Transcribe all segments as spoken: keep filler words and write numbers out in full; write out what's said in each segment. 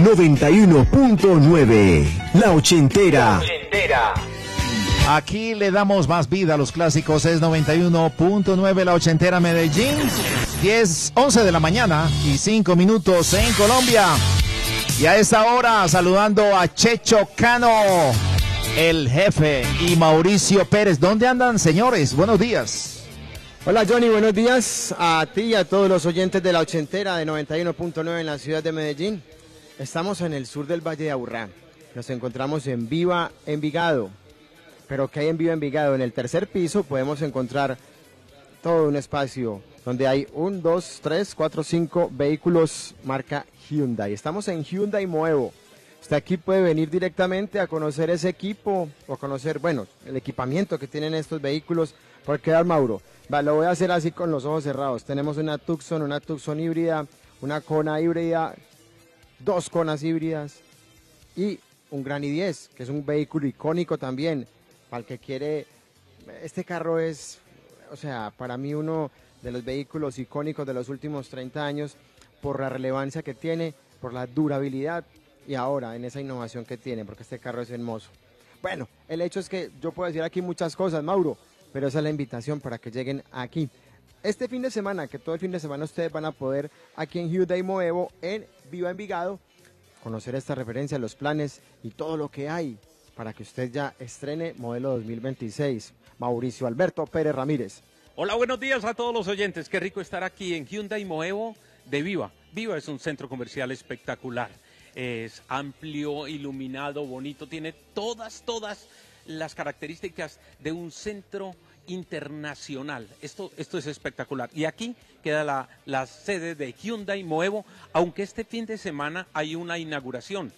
noventa y uno punto nueve. La ochentera. La ochentera. Aquí le damos más vida a los clásicos. Es noventa y uno punto nueve La Ochentera Medellín. diez, once de la mañana y cinco minutos en Colombia. Y a esta hora saludando a Checho Cano, el jefe, y Mauricio Pérez. ¿Dónde andan, señores? Buenos días. Hola Johnny, buenos días a ti y a todos los oyentes de La Ochentera de noventa y uno punto nueve en la ciudad de Medellín. Estamos en el sur del Valle de Aburrá. Nos encontramos en Viva Envigado. Pero ¿qué hay en Viva Envigado? En el tercer piso podemos encontrar todo un espacio donde hay un, dos, tres, cuatro, cinco vehículos marca Hyundai. Estamos en Hyundai Moevo. Usted aquí puede venir directamente a conocer ese equipo o a conocer, bueno, el equipamiento que tienen estos vehículos. ¿Por qué, Mauro? Va, lo voy a hacer así con los ojos cerrados. Tenemos una Tucson, una Tucson híbrida, una Kona híbrida, dos Konas híbridas y un Gran i diez, que es un vehículo icónico también. Para el que quiere, este carro es, o sea, para mí uno de los vehículos icónicos de los últimos treinta años por la relevancia que tiene, por la durabilidad y ahora en esa innovación que tiene, porque este carro es hermoso. Bueno, el hecho es que yo puedo decir aquí muchas cosas, Mauro, pero esa es la invitación para que lleguen aquí. Este fin de semana, que todo el fin de semana ustedes van a poder aquí en Hyundai Moevo, en Viva Envigado, conocer esta referencia, los planes y todo lo que hay para que usted ya estrene modelo dos mil veintiséis. Mauricio Alberto Pérez Ramírez. Hola, buenos días a todos los oyentes. Qué rico estar aquí en Hyundai Moevo de Viva. Viva es un centro comercial espectacular. Es amplio, iluminado, bonito. Tiene todas, todas las características de un centro internacional. Esto, esto es espectacular. Y aquí queda la, la sede de Hyundai Moevo, aunque este fin de semana hay una inauguración.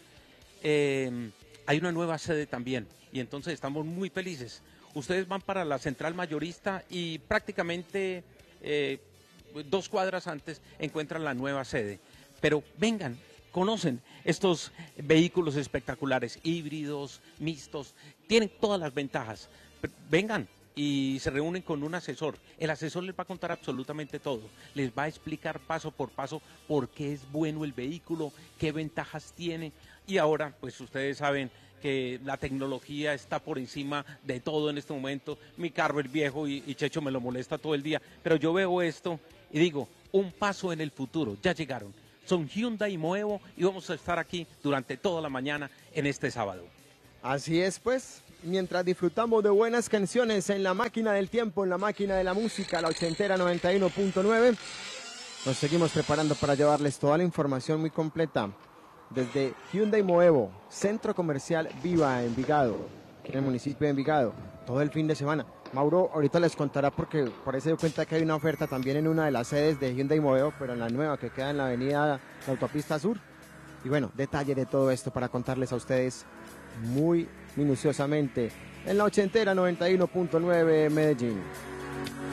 Eh... Hay una nueva sede también y entonces estamos muy felices. Ustedes van para la central mayorista y prácticamente eh, dos cuadras antes encuentran la nueva sede. Pero vengan, conocen estos vehículos espectaculares, híbridos, mixtos, tienen todas las ventajas. Vengan y se reúnen con un asesor. El asesor les va a contar absolutamente todo. Les va a explicar paso por paso por qué es bueno el vehículo, qué ventajas tiene. Y ahora, pues ustedes saben que la tecnología está por encima de todo en este momento. Mi carro es viejo y, y Checho me lo molesta todo el día. Pero yo veo esto y digo, un paso en el futuro. Ya llegaron. Son Hyundai Moevo y vamos a estar aquí durante toda la mañana en este sábado. Así es, pues. Mientras disfrutamos de buenas canciones en la máquina del tiempo, en la máquina de la música, la ochentera noventa y uno punto nueve, nos seguimos preparando para llevarles toda la información muy completa desde Hyundai Moevo, Centro Comercial Viva Envigado, aquí en el municipio de Envigado, todo el fin de semana. Mauro ahorita les contará porque por eso se dio cuenta que hay una oferta también en una de las sedes de Hyundai Moevo, pero en la nueva que queda en la avenida la Autopista Sur. Y bueno, detalle de todo esto para contarles a ustedes muy minuciosamente en la ochentera noventa y uno punto nueve Medellín.